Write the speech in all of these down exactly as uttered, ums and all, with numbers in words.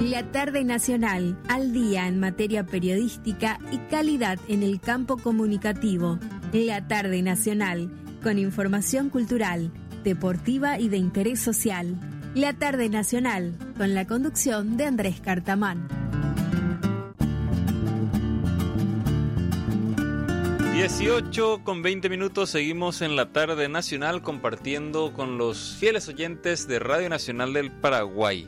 La tarde nacional, al día en materia periodística y calidad en el campo comunicativo. La tarde nacional, con información cultural, deportiva y de interés social. La tarde nacional, con la conducción de Andrés Cartamán. dieciocho con veinte minutos, seguimos en la tarde nacional compartiendo con los fieles oyentes de Radio Nacional del Paraguay.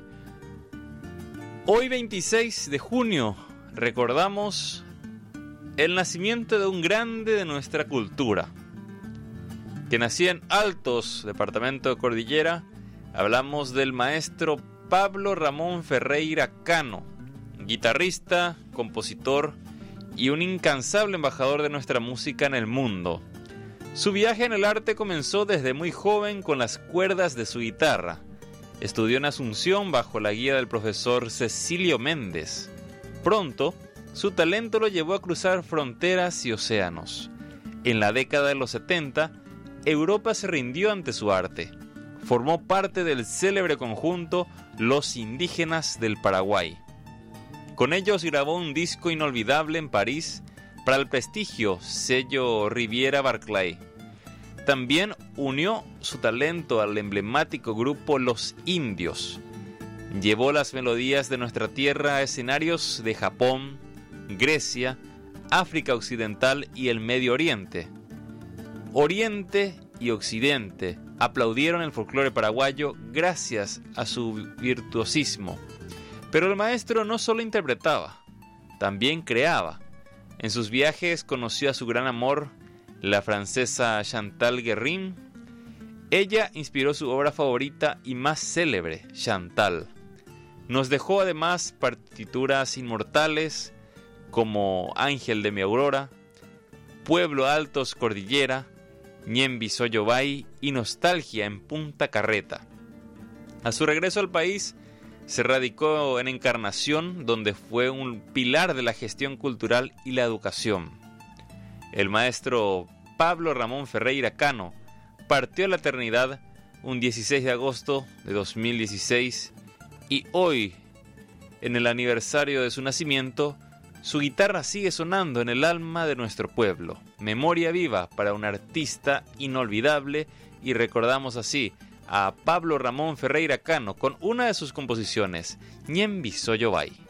Hoy veintiséis de junio recordamos el nacimiento de un grande de nuestra cultura, que nacía en Altos, departamento de Cordillera. Hablamos del maestro Pablo Ramón Ferreira Cano, guitarrista, compositor y un incansable embajador de nuestra música en el mundo. Su viaje en el arte comenzó desde muy joven con las cuerdas de su guitarra. Estudió en Asunción bajo la guía del profesor Cecilio Méndez. Pronto, su talento lo llevó a cruzar fronteras y océanos. En la década de los setenta, Europa se rindió ante su arte. Formó parte del célebre conjunto Los Indígenas del Paraguay. Con ellos grabó un disco inolvidable en París para el prestigio sello Riviera Barclay. También unió su talento al emblemático grupo Los Indios. Llevó las melodías de nuestra tierra a escenarios de Japón, Grecia, África Occidental y el Medio Oriente. Oriente y Occidente aplaudieron el folclore paraguayo gracias a su virtuosismo. Pero el maestro no solo interpretaba, también creaba. En sus viajes conoció a su gran amor, la francesa Chantal Guérin. Ella inspiró su obra favorita y más célebre, Chantal. Nos dejó además partituras inmortales como Ángel de mi Aurora, Pueblo Altos Cordillera, Ñemby Soyobay y Nostalgia en Punta Carreta. A su regreso al país, se radicó en Encarnación, donde fue un pilar de la gestión cultural y la educación. El maestro Pablo Ramón Ferreira Cano partió a la eternidad un dieciséis de agosto de dos mil dieciséis y hoy, en el aniversario de su nacimiento, su guitarra sigue sonando en el alma de nuestro pueblo. Memoria viva para un artista inolvidable, y recordamos así a Pablo Ramón Ferreira Cano con una de sus composiciones, Ñemby Soyobay.